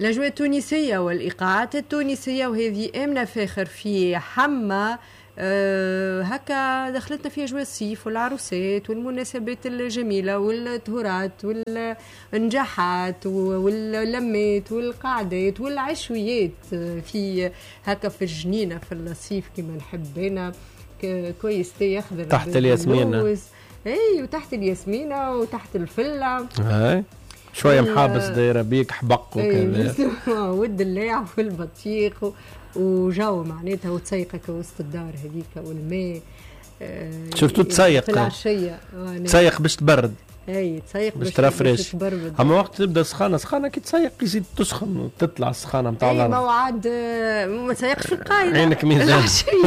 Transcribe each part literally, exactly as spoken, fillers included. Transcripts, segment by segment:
الأجواء التونسية والإيقاعات التونسية، وهذه آمنة فاخر في حمى أه هكا دخلتنا في أجواء الصيف والعروسات والمناسبات الجميلة والتهورات والنجاحات واللمات والقعدات والعشويات في هكا في الجنينة في الصيف كما نحب أنا كويس تي يخضر تحت الياسمينة. اي وتحت الياسمينة وتحت الفلة هاي شوية محابس دايرة بيك حبق وكذا والدلاع والبطيخ وجو معناتها وتسيقك وسط الدار هذيك والماء. شفتوا تسيق في العشية تسيق باش تبرد. اي تسيق باش ترفرش. اما وقت تبدا سخانه سخانه كي تسيق يزيد تسخن وتطلع السخانه نتاع الارض. اي موعد ما تسيقش في القايله عينك ميزان.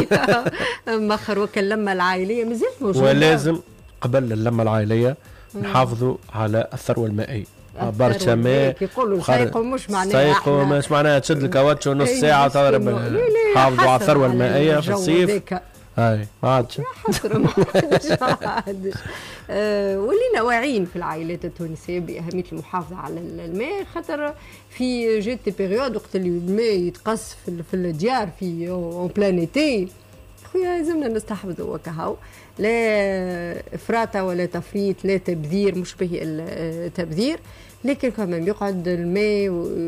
مخر وكلمه العائليه مازال موجوده. ولازم قبل اللمه العائليه نحافظوا على الثروه المائيه. برشا ماء يقولوا سيقوا مش معناها سيقوا مش معناها تشد الكاوتشو نص ساعه تضرب. حافظوا على الثروه المائيه في الصيف. هاي ما عادش حسرة ما عادش ما عادش أه ولينا واعيين في العائلات التونسية بأهمية المحافظة على الماء، خاطر في جيت بيريود وقت اللي الماء يتقص في, في الديار في اون بلانيتي خويا لازمنا نستحفظوا وكهو، لا إفراط ولا تفريط لا تبذير مش به التبذير، لكن كمان يقعد الماء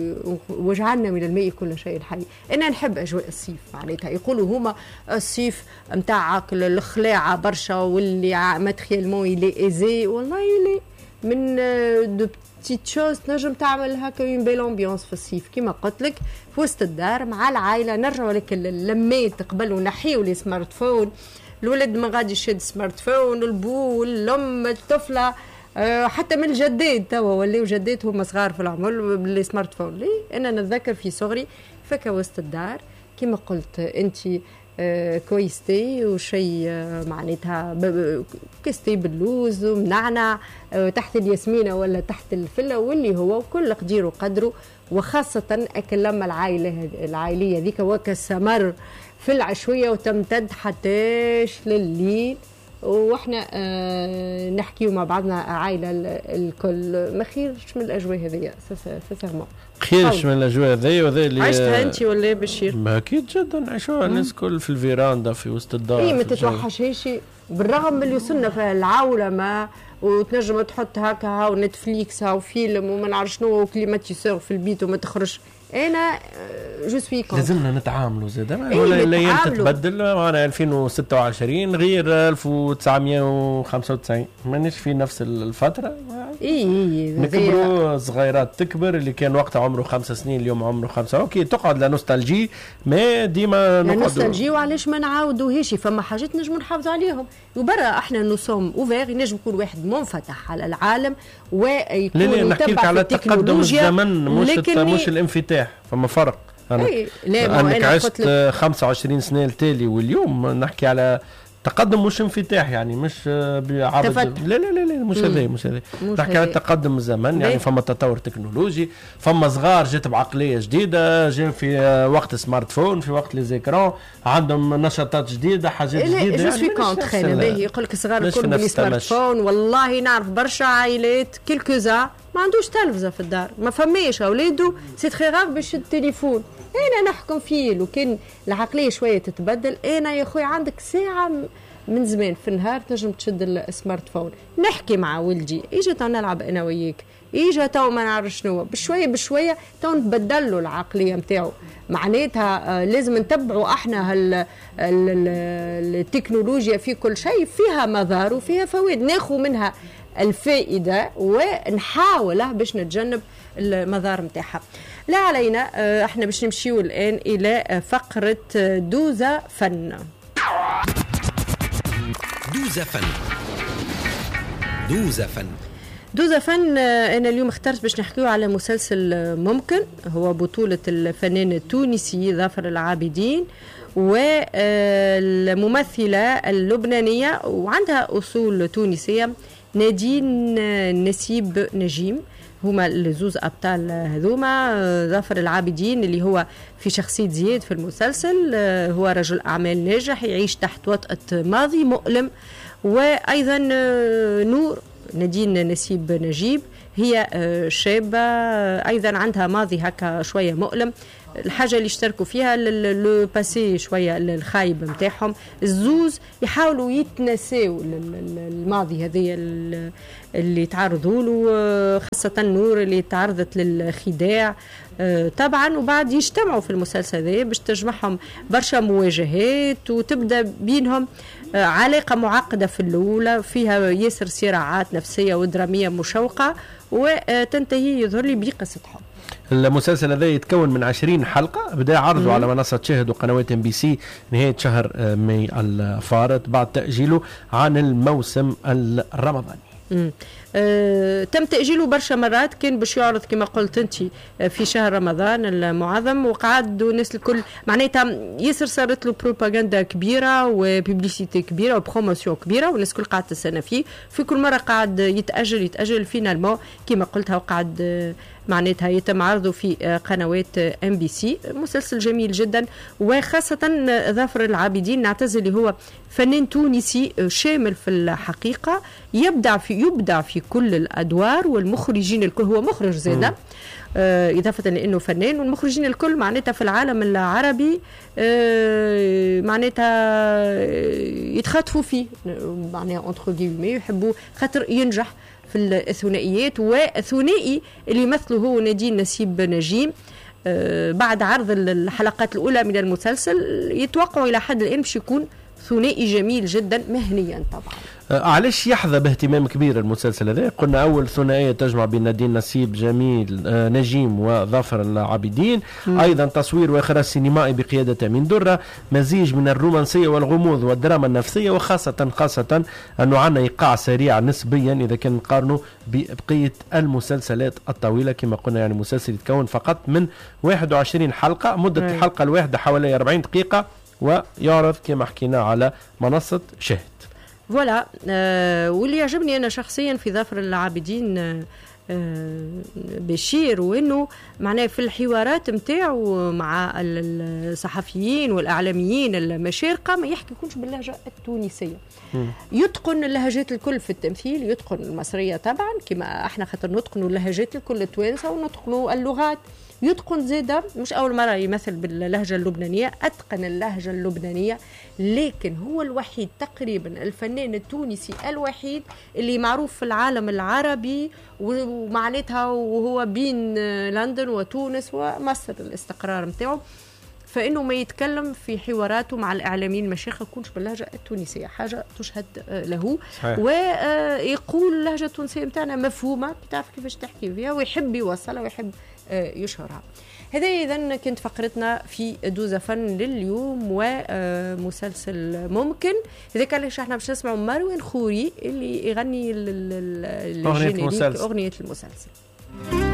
وجعلنا من الماء كل شيء حي. انا نحب اجواء الصيف معناتها يقولوا هما الصيف نتاعك الخلاعه برشا واللي ماتريالمون يلي ايزي، والله يلي من دو بتيت شوز تنجم تعمل هكا اون بيل امبيونس في الصيف كيما قلت لك في وسط الدار مع العائله. نرجعوا لك اللمات قبل ونحيوا لي سمارت فون، الولد ما غادي يشد سمارت فون، البو الام الطفله أه حتى من الجداد توا ولاو جدات هما صغار في العمر بالسمارت فون. لي انا نتذكر في صغري فكا وسط الدار كما قلت انت أه كويستي وشي أه معناتها كستي باللوز ومنعنع أه تحت الياسمينه ولا تحت الفله واللي هو وكل قدير وقدره، وخاصه اكل لما العائله العائليه ذيك وكالسمر في العشويه وتمتد حتىش لليل، واحنا آه نحكيو مع بعضنا عائله الكل ما خيرش من الاجواء هذيا سيسيرمون خيرش من الاجواء هذيا وهذا اللي عشتها انت ولا بشير؟ ما اكيد جدا نعيشوها الناس كل في الفيراندا في وسط الدار. اي ما تتوحشيش بالرغم من اللي وصلنا في العولمه وتنجم تحط هكا هاو نتفليكس هاو فيلم وما نعرف شنو وكليماتيسور في البيت وما تخرج. انا جو سوي كونت لازمنا نتعاملوا زاد ولا الايام تتبدل. انا ألفين وستة وعشرين غير ألف وتسعمية وخمسة وتسعين مانيش في نفس الفتره. اي اي نكبروا صغيرات تكبر اللي كان وقتها عمره خمسة سنين اليوم عمره خمسة. اوكي تقعد لنوستالجي ما ديما نقعد نوستالجي وعلاش ما نعاودوهاش فما حاجات نجموا نحافظوا عليهم وبرا احنا نوسوم اوفير ينجم يكون واحد منفتح على العالم ويكون يتبع على تقدم الزمن مش مش الانفتاح. فما فرق. أنا ايه لا أنك عشت خمسة وعشرين سنة التالي واليوم نحكي على تقدم مش انفتاح يعني مش بعرض. لا لا لا لا مش هذا مش هذا نحكي على تقدم الزمن يعني فما تطور تكنولوجي فما صغار جات بعقلية جديدة جاء في وقت سمارت فون في وقت لي زيكران عندهم نشاطات جديدة حاجات جديدة. جو سوي كونت خير باهي يقول لك صغار الكل بالسمارت فون. والله نعرف برشا عائلات كيلكوزا ما عندوش تلفزة في الدار ما فماش أولاده سي تري غاف باش التليفون. أنا نحكم فيه لو كان العقلية شوية تتبدل. أنا يا خويا عندك ساعة من زمان في النهار تنجم تشد السمارت فون نحكي مع ولدي إجا تو نلعب أنا وياك إجا تو ما نعرف شنو بشوية بشوية تو نتبدل له العقلية متاعه معناتها. لازم نتبعوا احنا هال التكنولوجيا في كل شيء فيها مضار وفيها فوائد ناخذ منها الفائدة ونحاول باش نتجنب المضار متاعها. لا علينا احنا باش نمشيو الآن إلى فقرة دوزة فن. دوزة فن دوزة فن دوزة فن. أنا اليوم اخترت باش نحكيو على مسلسل ممكن هو بطولة الفنان التونسي ظافر العابدين والممثلة اللبنانية وعندها أصول تونسية نادين نسيب نجيم. هما الزوز أبطال هذوما. ظافر العابدين اللي هو في شخصية زياد في المسلسل هو رجل أعمال ناجح يعيش تحت وطأة ماضي مؤلم. وأيضا نور نادين نسيب نجيب هي شابة أيضا عندها ماضي هكا شوية مؤلم. الحاجة اللي اشتركوا فيها لو باسي شوية الخايب متاعهم، الزوز يحاولوا يتنسوا الماضي هذه اللي تعرضوا له، خاصة نور اللي تعرضت للخداع طبعا. وبعد يجتمعوا في المسلسل هذا باش تجمعهم برشا مواجهات، وتبدأ بينهم علاقة معقدة في الأولى فيها ياسر صراعات نفسية ودرامية مشوقة، وتنتهي يظهر لي بقصة حب. المسلسل هذا يتكون من عشرين حلقة، بدأ عرضه على منصة شاهد وقنوات ام بي سي نهاية شهر ماي الفارط بعد تأجيله عن الموسم الرمضاني. أه، تم تأجيله برشا مرات، كان باش يعرض كما قلت انت في شهر رمضان المعظم، وقعدوا الناس الكل معناتها ياسر صارت له بروباغندا كبيره وبيبليسيتي كبيره وبروموسيون كبيره، والناس الكل قاعده تستنى فيه. في كل مره قاعد يتأجل يتأجل فينالمون كما قلتها، وقعد معناتها يتم عرضه في قنوات ام بي سي. مسلسل جميل جدا، وخاصه ظافر العابدين نعتز اللي هو فنان تونسي شامل في الحقيقه، يبدع في يبدع في كل الادوار، والمخرجين الكل هو مخرج زاده آه اضافه لانه فنان، والمخرجين الكل معناتها في العالم العربي آه معناتها يتخاطفوا فيه معناها اونتر غيمي، يحبوا خاطر ينجح في الثنائيات. والثنائي اللي يمثله هو نادين نسيب نجيم آه بعد عرض الحلقات الاولى من المسلسل يتوقعوا الى حد الان باش يكون ثنائي جميل جدا مهنيا طبعا. علاش يحظى باهتمام كبير المسلسل هذا؟ قلنا أول ثنائية تجمع بين نادين نسيب جميل آه نجيم وظافر العابدين، مم. أيضا تصوير وإخراج سينمائي بقيادة أمين درة، مزيج من الرومانسية والغموض والدراما النفسية، وخاصة خاصة أنه عنا إيقاع سريع نسبيا إذا كان نقارنه ببقية المسلسلات الطويلة. كما قلنا يعني مسلسل يتكون فقط من واحد وعشرين حلقة، مدة مم. الحلقة الواحدة حوالي أربعين دقيقة، ويعرض كما حكينا على منصة شاهد. فوالا آه واللي يعجبني أنا شخصيا في ظافر العابدين آه بشير، وانه معناه في الحوارات متاعه مع الصحفيين والاعلاميين المشارقه ما يحكي يكونش باللهجه التونسيه، م. يتقن اللهجات الكل في التمثيل، يتقن المصريه طبعا كما احنا خاطر نتقنوا اللهجات الكل التوانسه ونتقنوا اللغات، يتقن زيدا مش أول مرة يمثل باللهجة اللبنانية، أتقن اللهجة اللبنانية، لكن هو الوحيد تقريبا الفنان التونسي الوحيد اللي معروف في العالم العربي ومعناتها وهو بين لندن وتونس ومصر الاستقرار متاعه، فإنه ما يتكلم في حواراته مع الإعلاميين المشايخ يكونش باللهجة التونسية، حاجة تشهد له صحيح. ويقول اللهجة التونسية متاعنا مفهومة، بتعرف كيفاش تحكي فيها ويحب يوصلها ويحب يشهرها. هذا إذن كانت فقرتنا في دوزة فن لليوم ومسلسل ممكن. إذا كان ليش احنا باش نسمعوا مروان خوري اللي يغني الجينيريك أغنية المسلسل.